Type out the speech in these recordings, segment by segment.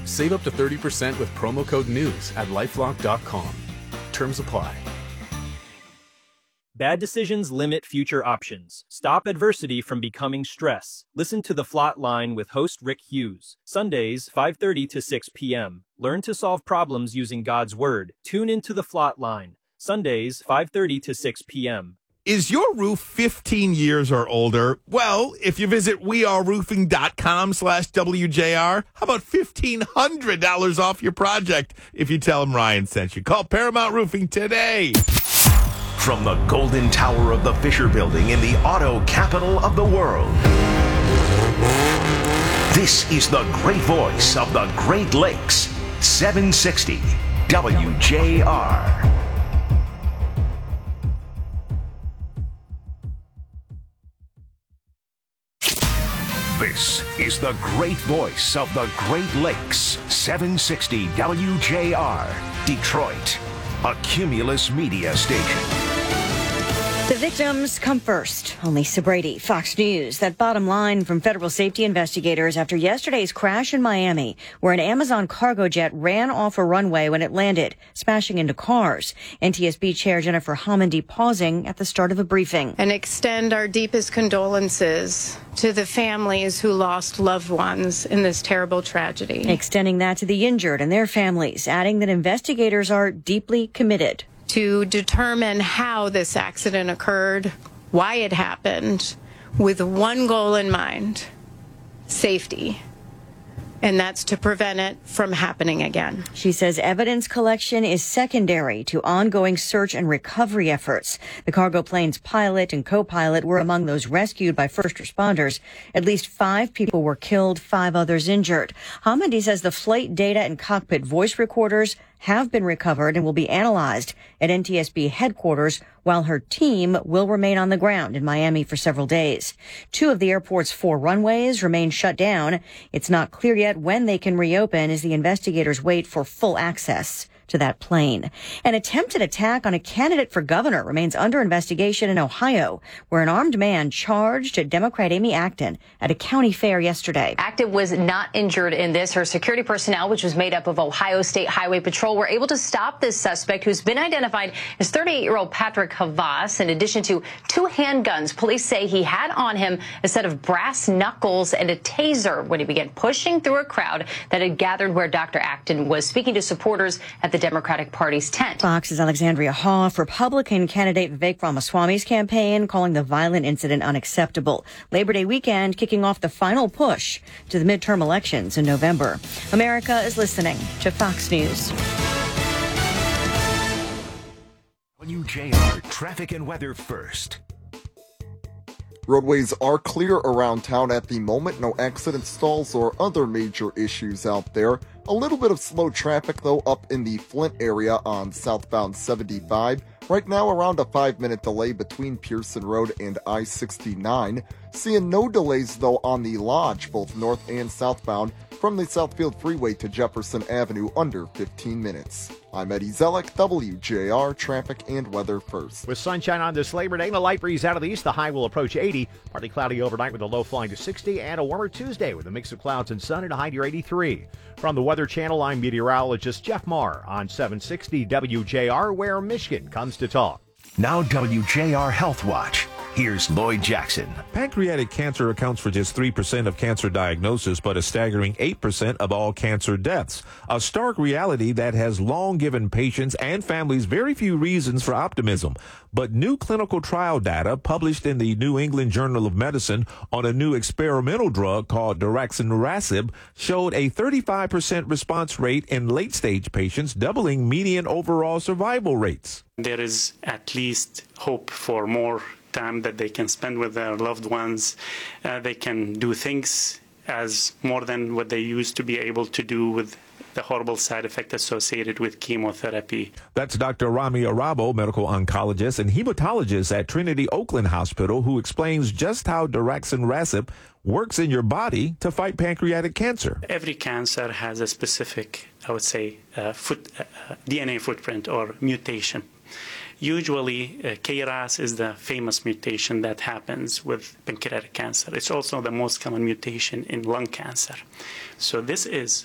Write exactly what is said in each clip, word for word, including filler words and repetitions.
Save up to thirty percent with promo code NEWS at LifeLock dot com. Terms apply. Bad decisions limit future options. Stop adversity from becoming stress. Listen to The Flot Line with host Rick Hughes. Sundays, five thirty to six p.m. Learn to solve problems using God's Word. Tune into The Flot Line. Sundays, five thirty to six p.m. Is your roof fifteen years or older? Well, if you visit weareroofing.com slash WJR, how about fifteen hundred dollars off your project if you tell them Ryan sent you? Call Paramount Roofing today. From the Golden Tower of the Fisher Building in the auto capital of the world, this is the great voice of the Great Lakes, seven sixty W J R. This is the great voice of the Great Lakes, seven sixty W J R, Detroit, a Cumulus media station. The victims come first. Only Brady, Fox News. That bottom line from federal safety investigators after yesterday's crash in Miami, where an Amazon cargo jet ran off a runway when it landed, smashing into cars. N T S B Chair Jennifer Homendy pausing at the start of a briefing. And extend our deepest condolences to the families who lost loved ones in this terrible tragedy. Extending that to the injured and their families, adding that investigators are deeply committed to determine how this accident occurred, why it happened, with one goal in mind: safety. And that's to prevent it from happening again. She says evidence collection is secondary to ongoing search and recovery efforts. The cargo plane's pilot and co-pilot were among those rescued by first responders. At least five people were killed, five others injured. Homendy says the flight data and cockpit voice recorders have been recovered and will be analyzed at N T S B headquarters, while her team will remain on the ground in Miami for several days. Two of the airport's four runways remain shut down. It's not clear yet when they can reopen as the investigators wait for full access to that plane. An attempted attack on a candidate for governor remains under investigation in Ohio, where an armed man charged Democrat Amy Acton at a county fair yesterday. Acton was not injured in this. Her security personnel, which was made up of Ohio State Highway Patrol, were able to stop this suspect, who's been identified as thirty-eight-year-old Patrick Havas. In addition to two handguns, police say he had on him a set of brass knuckles and a taser when he began pushing through a crowd that had gathered where Doctor Acton was speaking to supporters at the Democratic Party's tent. Fox's Alexandria Hoff, Republican candidate Vivek Ramaswamy's campaign, calling the violent incident unacceptable. Labor Day weekend kicking off the final push to the midterm elections in November. America is listening to Fox News. W J R traffic and weather first. Roadways are clear around town at the moment. No accident stalls or other major issues out there. A little bit of slow traffic, though, up in the Flint area on southbound seventy-five. Right now, around a five-minute delay between Pearson Road and I sixty-nine. Seeing no delays, though, on the Lodge, both north and southbound, from the Southfield Freeway to Jefferson Avenue, under fifteen minutes. I'm Eddie Zellick, W J R Traffic and Weather First. With sunshine on this Labor Day and a light breeze out of the east, the high will approach eighty. Partly cloudy overnight with a low flying to sixty, and a warmer Tuesday with a mix of clouds and sun and a high near eighty-three. From the Weather Channel, I'm meteorologist Jeff Marr on seven sixty W J R, where Michigan comes to talk. Now W J R Health Watch. Here's Lloyd Jackson. Pancreatic cancer accounts for just three percent of cancer diagnosis, but a staggering eight percent of all cancer deaths. A stark reality that has long given patients and families very few reasons for optimism. But new clinical trial data published in the New England Journal of Medicine on a new experimental drug called daraxonrasib showed a thirty-five percent response rate in late-stage patients, doubling median overall survival rates. There is at least hope for more time that they can spend with their loved ones. Uh, they can do things as more than what they used to be able to do with the horrible side effect associated with chemotherapy. That's Doctor Rami Arabo, medical oncologist and hematologist at Trinity Oakland Hospital, who explains just how daraxonrasib works in your body to fight pancreatic cancer. Every cancer has a specific, I would say, uh, foot, uh, D N A footprint or mutation. Usually, uh, K R A S is the famous mutation that happens with pancreatic cancer. It's also the most common mutation in lung cancer. So this is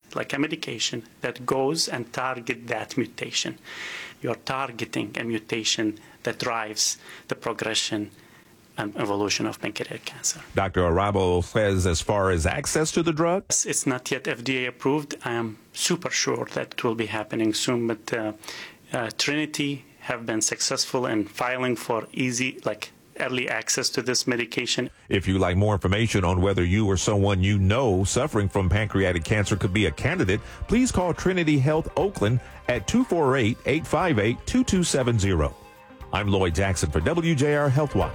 like a medication that goes and target that mutation. You're targeting a mutation that drives the progression and evolution of pancreatic cancer. Doctor Arabo says as far as access to the drug? It's not yet F D A approved. I am super sure that it will be happening soon, but uh, uh, Trinity have been successful in filing for easy, like early access to this medication. If you'd like more information on whether you or someone you know suffering from pancreatic cancer could be a candidate, please call Trinity Health Oakland at two four eight, eight five eight, two two seven zero. I'm Lloyd Jackson for W J R Health Watch.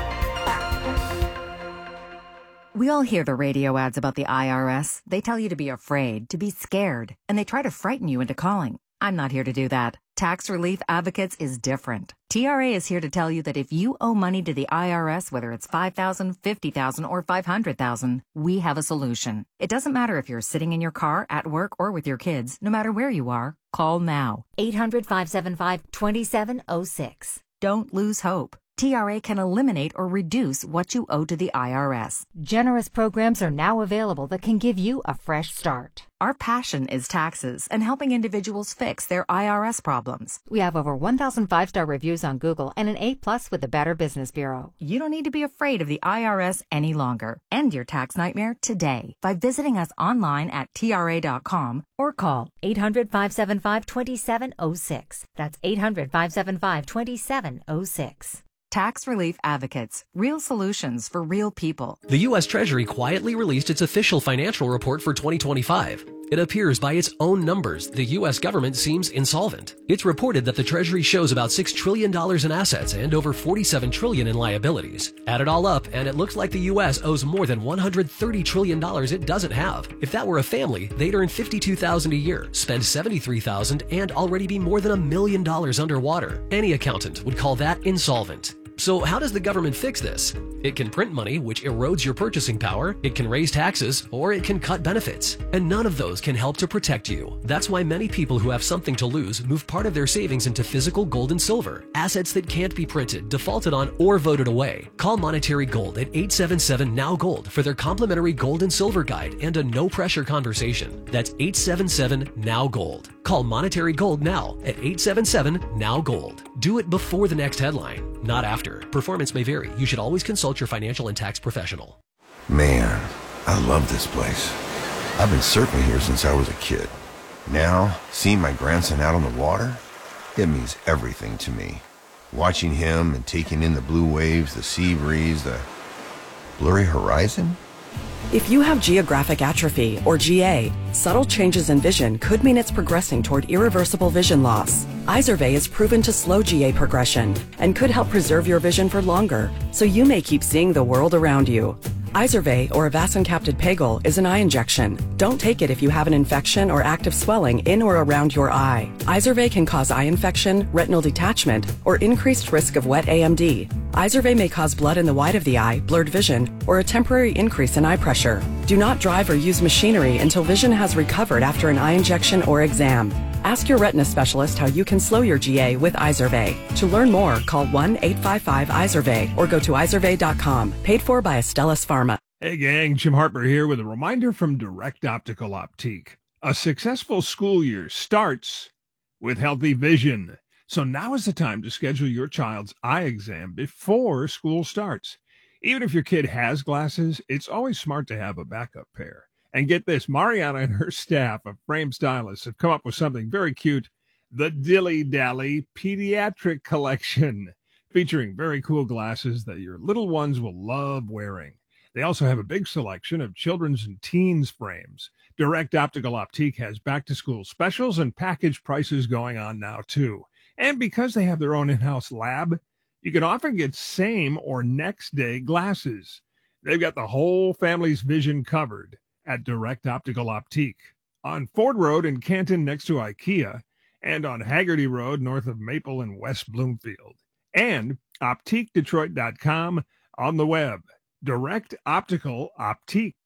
We all hear the radio ads about the I R S. They tell you to be afraid, to be scared, and they try to frighten you into calling. I'm not here to do that. Tax Relief Advocates is different. T R A is here to tell you that if you owe money to the I R S, whether it's five thousand dollars, fifty thousand dollars, or five hundred thousand dollars, we have a solution. It doesn't matter if you're sitting in your car, at work, or with your kids. No matter where you are, call now. eight hundred, five seven five, two seven zero six. Don't lose hope. T R A can eliminate or reduce what you owe to the I R S. Generous programs are now available that can give you a fresh start. Our passion is taxes and helping individuals fix their I R S problems. We have over one thousand five-star reviews on Google and an A plus with the Better Business Bureau. You don't need to be afraid of the I R S any longer. End your tax nightmare today by visiting us online at T R A dot com or call eight hundred, five seven five, two seven zero six. That's eight hundred, five seven five, two seven zero six. Tax Relief Advocates. Real solutions for real people. The U S Treasury quietly released its official financial report for twenty twenty-five. It appears by its own numbers, the U S government seems insolvent. It's reported that the Treasury shows about six trillion dollars in assets and over forty-seven trillion dollars in liabilities. Add it all up, and it looks like the U S owes more than one hundred thirty trillion dollars it doesn't have. If that were a family, they'd earn fifty-two thousand dollars a year, spend seventy-three thousand dollars, and already be more than a million dollars underwater. Any accountant would call that insolvent. So how does the government fix this? It can print money, which erodes your purchasing power, it can raise taxes, or it can cut benefits. And none of those can help to protect you. That's why many people who have something to lose move part of their savings into physical gold and silver, assets that can't be printed, defaulted on, or voted away. Call Monetary Gold at eight seven seven, N O W Gold for their complimentary gold and silver guide and a no-pressure conversation. That's eight seven seven, N O W Gold. Call Monetary Gold now at eight seven seven, N O W Gold. Do it before the next headline, not after. Performance may vary. You should always consult your financial and tax professional. Man, I love this place. I've been surfing here since I was a kid. Now, seeing my grandson out on the water, it means everything to me. Watching him and taking in the blue waves, the sea breeze, the blurry horizon. If you have geographic atrophy, or G A, subtle changes in vision could mean it's progressing toward irreversible vision loss. Izervay is proven to slow G A progression and could help preserve your vision for longer, so you may keep seeing the world around you. Izervay, or avacincaptad pegol, is an eye injection. Don't take it if you have an infection or active swelling in or around your eye. Izervay can cause eye infection, retinal detachment, or increased risk of wet A M D. Izervay may cause blood in the white of the eye, blurred vision, or a temporary increase in eye pressure. Do not drive or use machinery until vision has recovered after an eye injection or exam. Ask your retina specialist how you can slow your G A with Izervay. To learn more, call one eight five five Izervay or go to izervay dot com. Paid for by Astellas Pharma. Hey gang, Jim Harper here with a reminder from Direct Optical Optique. A successful school year starts with healthy vision. So now is the time to schedule your child's eye exam before school starts. Even if your kid has glasses, it's always smart to have a backup pair. And get this, Mariana and her staff of frame stylists have come up with something very cute, the Dilly Dally Pediatric Collection, featuring very cool glasses that your little ones will love wearing. They also have a big selection of children's and teens frames. Direct Optical Optique has back-to-school specials and package prices going on now, too. And because they have their own in-house lab, you can often get same or next-day glasses. They've got the whole family's vision covered at Direct Optical Optique, on Ford Road in Canton next to IKEA, and on Haggerty Road north of Maple and West Bloomfield, and optique detroit dot com on the web. Direct Optical Optique.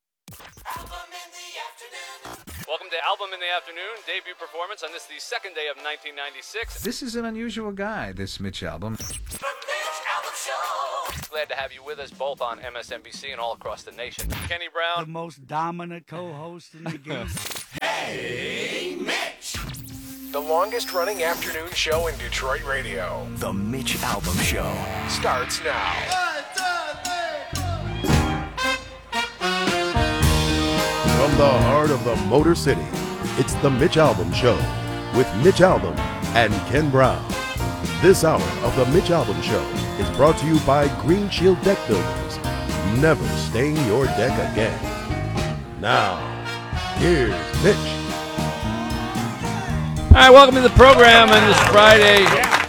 Welcome to Album in the Afternoon, debut performance on this, the second day of nineteen ninety-six. This is an unusual guy, this Mitch Albom. Glad to have you with us both on M S N B C and all across the nation. Kenny Brown. The most dominant co-host in the game. Hey, Mitch! The longest running afternoon show in Detroit radio. The Mitch Albom Show Starts now. From the heart of the Motor City, it's the Mitch Albom Show with Mitch Albom and Ken Brown. This hour of the Mitch Albom Show is brought to you by Green Shield Deck Builders. Never stain your deck again. Now, here's Mitch. All right, welcome to the program on this Friday,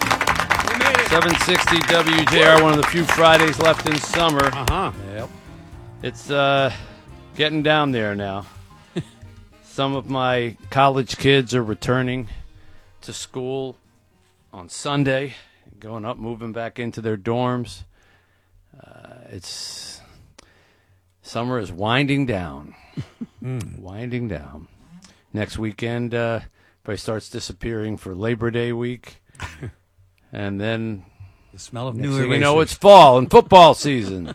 seven sixty W J R, one of the few Fridays left in summer. Uh-huh. Yep. It's uh, getting down there now. Some of my college kids are returning to school on Sunday, going up, moving back into their dorms. Uh, it's summer is winding down, winding down. Next weekend, uh, everybody starts disappearing for Labor Day week, and then the smell of next new thing you erasers. know, it's fall and football season.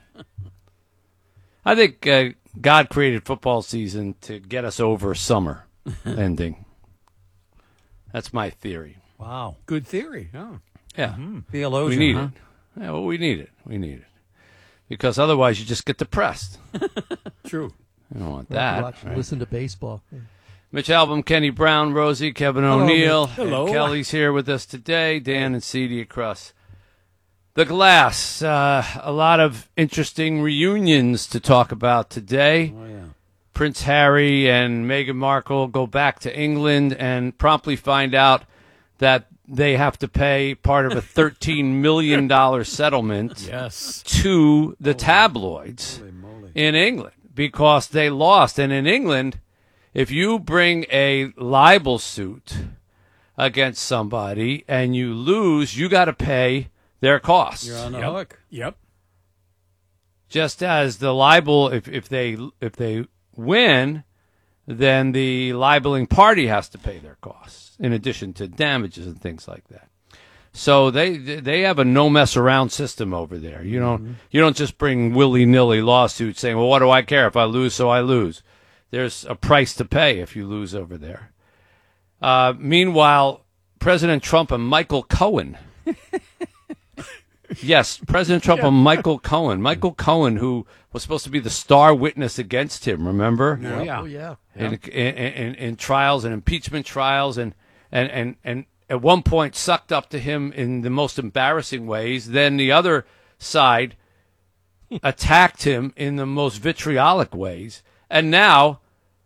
I think uh, God created football season to get us over summer ending. That's my theory. Wow. Good theory. Oh. Yeah. Mm-hmm. Theologian, we need huh? it. Yeah, well, we need it. We need it. Because otherwise you just get depressed. True. You don't want Well, that. watch, right? listen to baseball. Yeah. Mitch Albom, Kenny Brown, Rosie, Kevin Hello, O'Neill. Mitch. Hello. And Kelly's here with us today. Dan and Ceedy across the glass. Uh, a lot of interesting reunions to talk about today. Oh, yeah. Prince Harry and Meghan Markle go back to England and promptly find out that they have to pay part of a thirteen million dollars settlement Yes. to the tabloids in England because they lost. And in England, if you bring a libel suit against somebody and you lose, you got to pay their costs. You're on the Yep. hook. Yep. Just as the libel, if, if they if they win, then the libeling party has to pay their costs in addition to damages and things like that. So they they have a no mess around system over there. You don't Mm-hmm. you don't just bring willy nilly lawsuits saying, well, what do I care if I lose? So I lose. There's a price to pay if you lose over there. Uh, meanwhile, President Trump and Michael Cohen. Yes, President Trump Yeah. and Michael Cohen. Michael Cohen, who was supposed to be the star witness against him, remember? Oh, yeah. Oh, yeah. In, in, in, in trials and impeachment trials, and, and, and, and at one point sucked up to him in the most embarrassing ways. Then the other side attacked him in the most vitriolic ways. And now,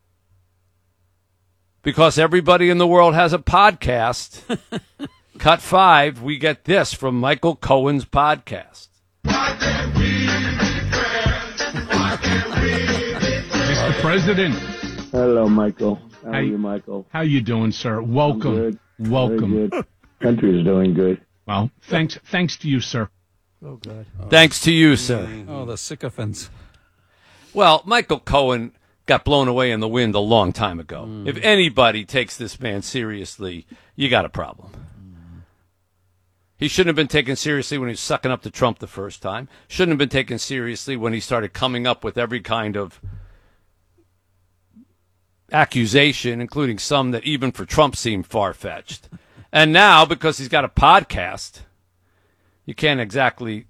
because everybody in the world has a podcast, cut five, we get this from Michael Cohen's podcast. Mister President. Hello, Michael. How, How are you- you, Michael? How you doing, sir? Welcome. I'm good. Welcome. Very good. Country's doing good. Well, thanks thanks to you, sir. Oh, God. Thanks to you, sir. Oh, the sycophants. Well, Michael Cohen got blown away in the wind a long time ago. Mm. If anybody takes this man seriously, you got a problem. He shouldn't have been taken seriously when he was sucking up to Trump the first time. Shouldn't have been taken seriously when he started coming up with every kind of accusation, including some that even for Trump seemed far-fetched. And now, because he's got a podcast, you can't exactly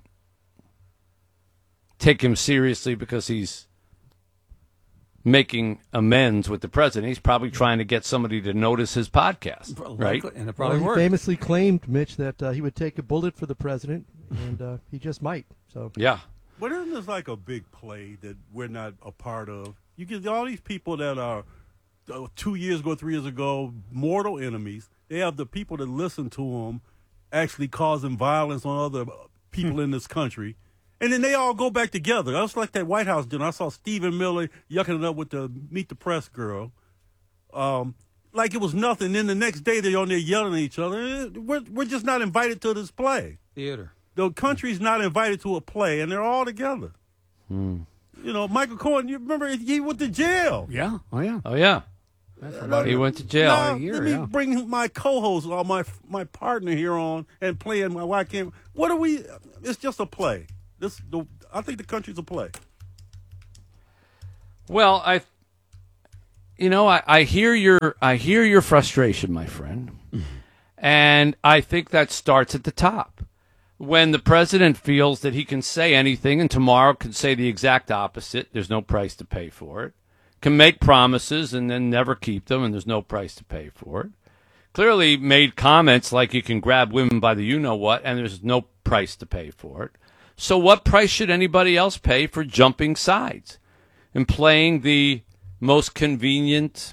take him seriously because he's making amends with the president. He's probably trying to get somebody to notice his podcast, right? And it Well, probably he worked. famously claimed, Mitch, that uh, he would take a bullet for the president, and uh, he just might. So Yeah. But isn't this like a big play that we're not a part of? You get all these people that are uh, two years ago, three years ago, mortal enemies. They have the people that listen to them actually causing violence on other people in this country. And then they all go back together. That's like that White House dinner. I saw Stephen Miller yucking it up with the Meet the Press girl. Um, like it was nothing. Then the next day they're on there yelling at each other. We're, we're just not invited to this play. Theater. The country's not invited to a play, and they're all together. Hmm. You know, Michael Cohen, you remember he went to jail. Yeah. Oh, yeah. Oh, yeah. He went to jail. Now, a year, let me yeah. bring my co-host or my my partner here on and playing my why can't. What are we? It's just a play. This, the, I think the country's a play. Well, I, you know, I, I hear your I hear your frustration, my friend, and I think that starts at the top. When the president feels that he can say anything and tomorrow can say the exact opposite, there's no price to pay for it. Can make promises and then never keep them, and there's no price to pay for it. Clearly made comments like you can grab women by the you-know-what, and there's no price to pay for it. So what price should anybody else pay for jumping sides and playing the most convenient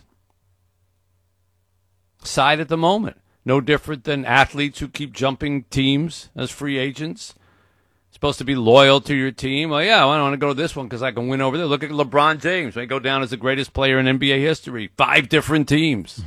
side at the moment? No different than athletes who keep jumping teams as free agents. Supposed to be loyal to your team. Well, yeah, I want to go to this one because I can win over there. Look at LeBron James. May go down as the greatest player in N B A history. Five different teams.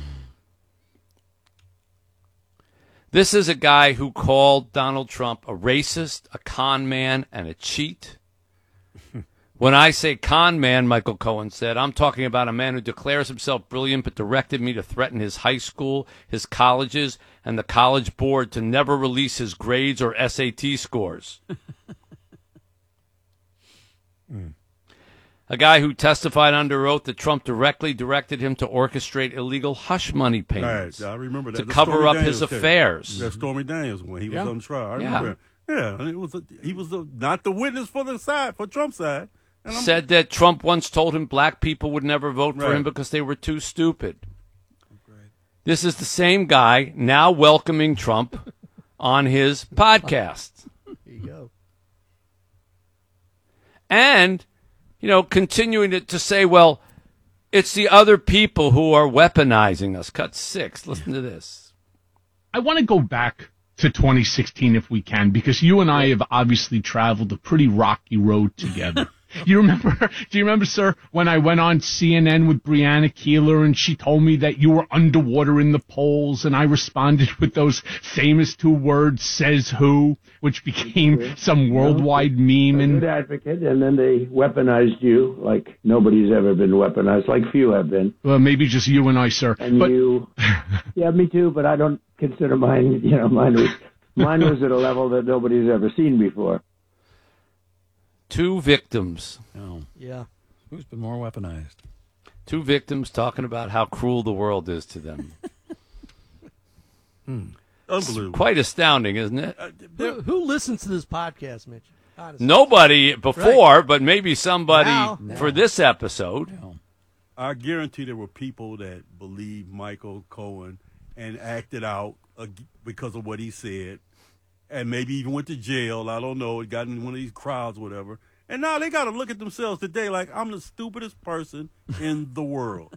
This is a guy who called Donald Trump a racist, a con man, and a cheat. When I say con man, Michael Cohen said, I'm talking about a man who declares himself brilliant but directed me to threaten his high school, his colleges, and the college board to never release his grades or S A T scores. mm. A guy who testified under oath that Trump directly directed him to orchestrate illegal hush money payments. Right, I remember that. To the cover Stormy up Daniels his case. affairs. That Stormy Daniels when he was Yeah. on trial. I Yeah. remember. Yeah, and it was a, he was the, not the witness for the side, for Trump's side. And I'm- Said that Trump once told him black people would never vote for Right. him because they were too stupid. This is the same guy now welcoming Trump on his podcast. There you go. And, you know, continuing to, to say, well, it's the other people who are weaponizing us. Cut six. Listen to this. I want to go back to twenty sixteen if we can, because you and I have obviously traveled a pretty rocky road together. You remember, do you remember, sir, when I went on C N N with Breonna Keeler and she told me that you were underwater in the polls, and I responded with those famous two words, says who, which became some worldwide meme. A And good advocate, and then they weaponized you like nobody's ever been weaponized, like few have been. well, maybe just you and I, sir. And But you, yeah, me too, but I don't consider mine, you know, mine was, mine was at a level that nobody's ever seen before. Two victims. Oh. Yeah. Who's been more weaponized? Two victims talking about how cruel the world is to them. hmm. Unbelievable. It's quite astounding, isn't it? Who, who listens to this podcast, Mitch? Honestly. Nobody before, Right. but maybe somebody Now. for this episode. I guarantee there were people that believed Michael Cohen and acted out uh, because of what he said, and maybe even went to jail. I don't know. Got in one of these crowds, or whatever. And now they got to look at themselves today like I'm the stupidest person in the world.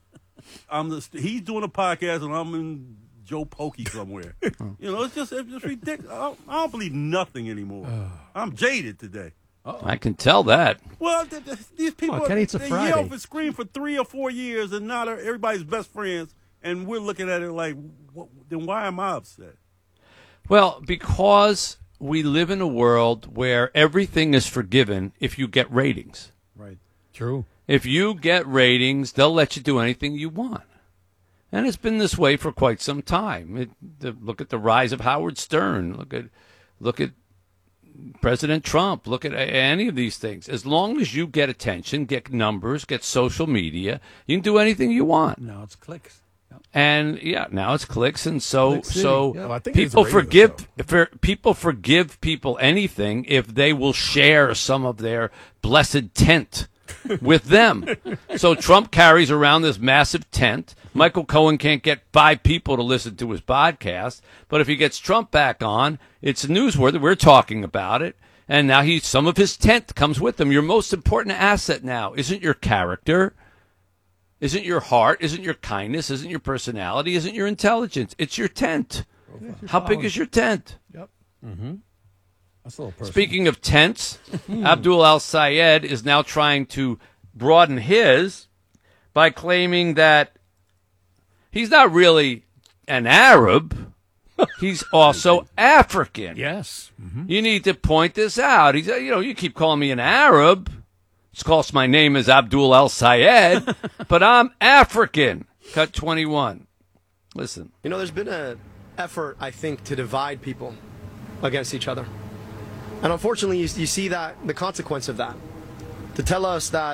I'm the he's doing a podcast and I'm in Joe Pokey somewhere. You know, it's just it's just ridiculous. I don't, I don't believe nothing anymore. I'm jaded today. I can tell that. Well, th- th- these people, on, Kenny, it's a they Friday. yell and scream for three or four years, and now they're everybody's best friends, and we're looking at it like, what, then why am I upset? Well, because we live in a world where everything is forgiven if you get ratings. Right. True. If you get ratings, they'll let you do anything you want. And it's been this way for quite some time. It, the, look at the rise of Howard Stern. Look at look at President Trump. Look at any of these things. As long as you get attention, get numbers, get social media, you can do anything you want. Now it's clicks. And yeah, now it's clicks, and so Click City. so Yeah. Well, I think it's people the radio forgive for, people forgive people anything if they will share some of their blessed tent with them. So Trump carries around this massive tent. Michael Cohen can't get five people to listen to his podcast, but if he gets Trump back on, it's newsworthy. We're talking about it, and now he some of his tent comes with him. Your most important asset now isn't your character. Isn't your heart, isn't your kindness, isn't your personality, isn't your intelligence. It's your tent. Yeah, it's your How big following. is your tent? Yep. Mm-hmm. That's a little personal. Speaking of tents, Abdul Al-Sayed is now trying to broaden his by claiming that he's not really an Arab. He's also African. Yes. Mm-hmm. You need to point this out. He's, you know, you keep calling me an Arab. Of course, my name is Abdul Al-Sayed, but I'm African. Cut twenty-one. Listen. You know, there's been an effort, I think, to divide people against each other. And unfortunately, you, you see that the consequence of that. To tell us that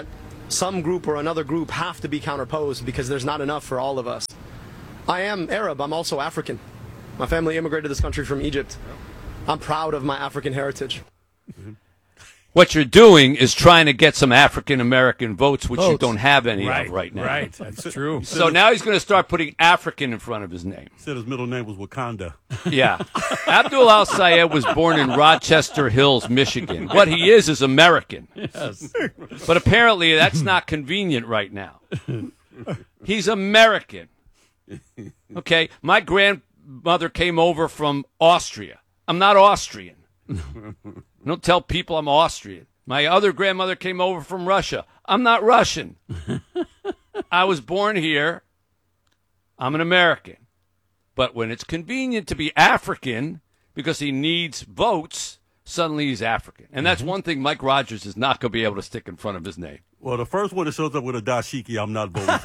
some group or another group have to be counterposed because there's not enough for all of us. I am Arab. I'm also African. My family immigrated to this country from Egypt. I'm proud of my African heritage. What you're doing is trying to get some African American votes, which you Votes. don't have any Right, of right now. right, that's true. So now he's going to start putting African in front of his name. He said his middle name was Wakanda. Yeah. Abdul Al Sayed was born in Rochester Hills, Michigan. What he is is American. Yes. But apparently that's not convenient right now. He's American. Okay? My grandmother came over from Austria. I'm not Austrian. I don't tell people I'm Austrian. My other grandmother came over from Russia. I'm not Russian. I was born here. I'm an American. But when it's convenient to be African because he needs votes, suddenly he's African. And that's one thing Mike Rogers is not going to be able to stick in front of his name. Well, the first one that shows up with a dashiki, I'm not voting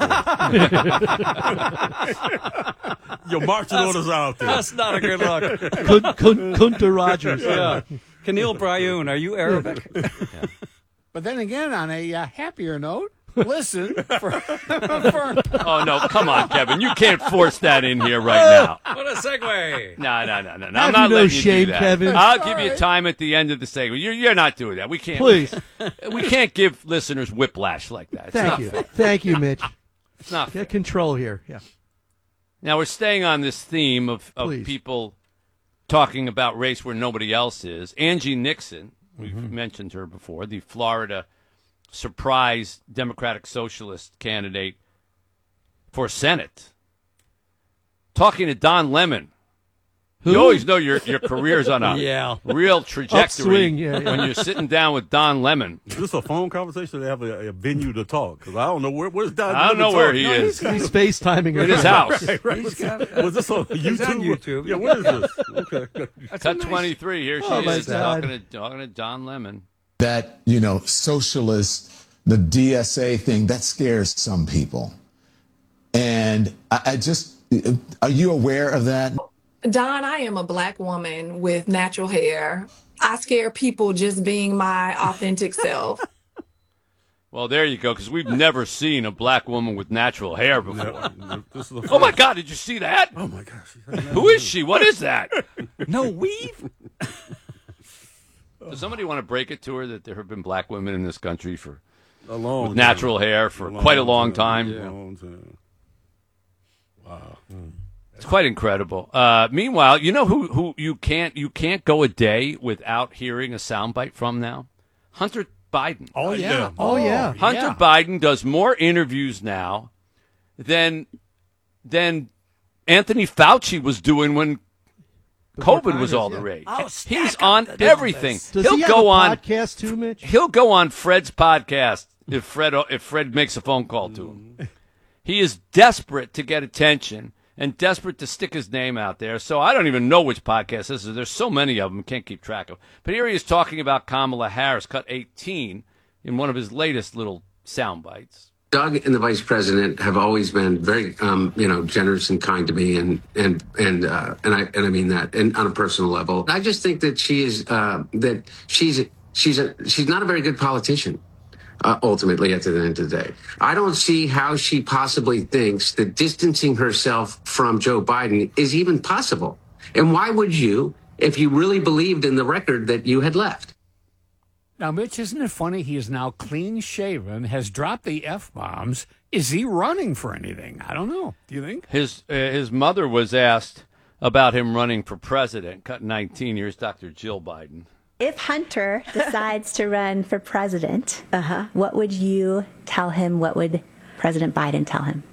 for. Your marching That's- orders out there. that's not a good look. Kun- Kun- Kunta Rogers. Yeah. Kanil Brayun, are you Arabic? But then again, on a uh, happier note, listen for, for Oh, no, come on, Kevin. You can't force that in here right now. What a segue. No, no, no, no. no. Have I'm not you no letting you shame, do that. Kevin? I'll All give you right. time at the end of the segment. You're, you're not doing that. We can't. Please. We can't give listeners whiplash like that. It's Thank not you. fair. Thank you, Mitch. It's not fair. Get control here. Yeah. Now, we're staying on this theme of, of Please. people talking about race where nobody else is. Angie Nixon, we've mentioned her before, the Florida surprise Democratic Socialist candidate for Senate, talking to Don Lemon. You Who? always know your your career's on a Yeah. real trajectory Upswing, yeah, yeah. when you're sitting down with Don Lemon. Is this a phone conversation? They have a, a venue to talk? Because I don't know where. Where's Don? I don't know where he is. He's FaceTiming her. In his house. Right, right. He's got, Was this on YouTube? He's on YouTube. Yeah, what is this? Okay. That's Cut a nice- twenty-three. Here she Oh, my is God. talking to, talking to Don Lemon. That, you know, socialist, the D S A thing, that scares some people. And I, I just, are you aware of that? Don, I am a black woman with natural hair. I scare people just being my authentic self. Well, there you go, because we've never seen a black woman with natural hair before. This is the Oh, my first. God, did you see that? Oh, my gosh. Who is she? What is that? No weave? Does somebody want to break it to her that there have been black women in this country for A long with natural time. hair for quite a long time? Yeah. Long time. Wow. It's quite incredible. Uh, meanwhile, you know who, who you can't you can't go a day without hearing a soundbite from now? Hunter Biden. oh yeah, yeah. Oh, yeah. Hunter yeah. Biden does more interviews now than than Anthony Fauci was doing when COVID was all the rage. Oh, He's stack on up the everything. numbers. Does He'll he have go a on. podcast too, Mitch? He'll go on Fred's podcast if Fred if Fred makes a phone call to him. He is desperate to get attention and desperate to stick his name out there. So I don't even know which podcast this is. There's so many of them, can't keep track of. But here he is talking about Kamala Harris, cut eighteen, in one of his latest little sound bites. Doug and the vice president have always been very, um, you know, generous and kind to me, and and and uh, and I and I mean that, and on a personal level. I just think that she is uh, that she's she's a she's not a very good politician. Uh, ultimately, at the end of the day, I don't see how she possibly thinks that distancing herself from Joe Biden is even possible. And why would you, if you really believed in the record that you had left? Now, Mitch, isn't it funny? He is now clean shaven, has dropped the F bombs. Is he running for anything? I don't know. Do you think? His uh, his mother was asked about him running for president. Cut nineteen. Here's Doctor Jill Biden. If Hunter decides to run for president, uh-huh. what would you tell him? What would President Biden tell him?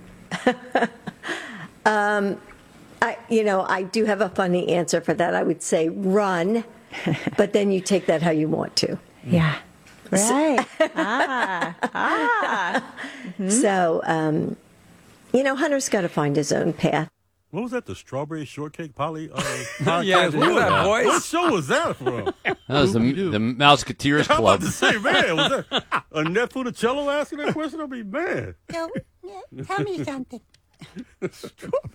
um, I, you know, I do have a funny answer for that. I would say run, but then you take that how you want to. Yeah. Right. ah. Ah. Mm-hmm. So, um, you know, Hunter's got to find his own path. What was that? The Strawberry Shortcake Polly? Uh, Yeah, podcast? did you hear that What- voice? What show was that from? That was the the Mouseketeers I'm Club. about to say, man, was that Annette Funicello asking that question? I mean, man. No, tell me something. Strawberry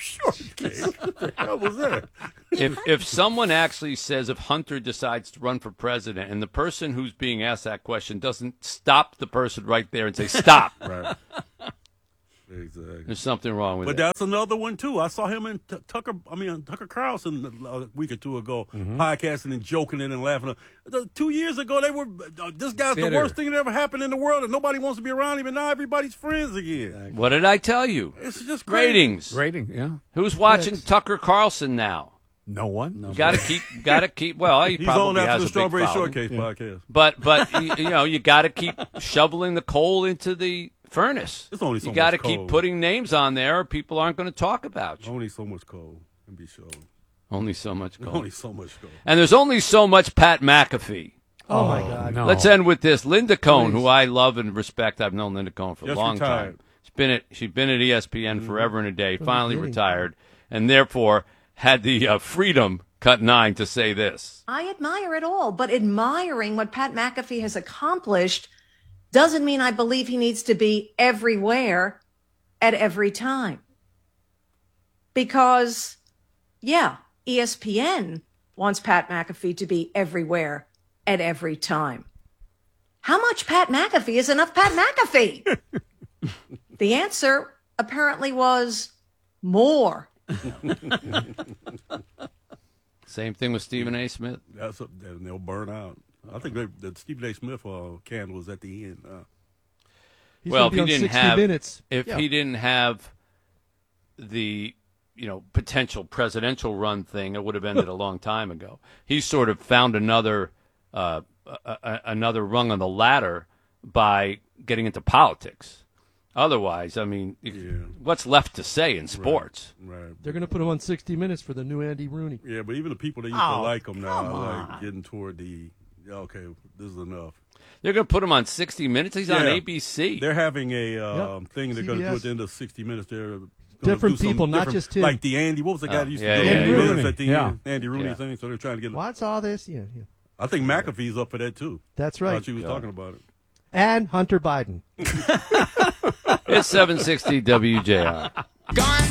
Shortcake? What the hell was that? If if someone actually says if Hunter decides to run for president and the person who's being asked that question doesn't stop the person right there and say stop, Right. Exactly. there's something wrong with But it. that's another one too. I saw him in T- Tucker. I mean Tucker Carlson a week or two ago, Mm-hmm. podcasting and joking and laughing. The, two years ago, they were. Uh, this guy's Bitter. the worst thing that ever happened in the world, and nobody wants to be around him. And now everybody's friends again. What did I tell you? It's just crazy. Ratings. Rating, yeah. Who's watching Tucker Carlson now? No one. You got to keep. Got to keep. Well, he He's probably on after has the a big Strawberry following. Shortcake podcast. But but you, you know you got to keep shoveling the coal into the furnace. It's only so you got to much keep coal. putting names on there, or people aren't going to talk about you. Only so much coal can be shown. Only so much coal. Only so much coal. And there's only so much Pat McAfee. Oh, my God. No. Let's end with this. Linda Cohn, Please. who I love and respect. I've known Linda Cohn for a Just long retired. time. She's been at she's been at E S P N forever and a day. From the Finally beginning. retired, and therefore had the uh, freedom cut nine to say this. I admire it all, but admiring what Pat McAfee has accomplished doesn't mean I believe he needs to be everywhere at every time. Because, yeah, E S P N wants Pat McAfee to be everywhere at every time. How much Pat McAfee is enough Pat McAfee? The answer apparently was more. Same thing with Stephen A. Smith. That's a, and they'll burn out. I think they, the Stephen A. Smith uh, candle was at the end. Uh, He's well, gonna if be he on didn't sixty have minutes. if Yeah. he didn't have the you know potential presidential run thing, it would have ended a long time ago. He sort of found another uh, a, a, another rung on the ladder by getting into politics. Otherwise, I mean, if, what's left to say in sports? Right. They're going to put him on sixty minutes for the new Andy Rooney. Yeah, but even the people that used Oh, to like him now come are like on. getting toward the, yeah, okay, this is enough. They're going to put him on sixty minutes. He's on Yeah. A B C. They're having a um, Yep. thing they're going to do C B S. at the end of sixty minutes. They're gonna Different do some people, not different- just him. Like the Andy, what was the guy Oh, that used yeah, to do yeah, Andy yeah. Rooney Rooney. at the Yeah. end? Andy Rooney Yeah. thing, so they're trying to get. What's all this? Yeah, yeah. I think McAfee's up for that too. That's I right. thought she was Yeah. talking about it. And Hunter Biden. It's seven sixty W J R. Gone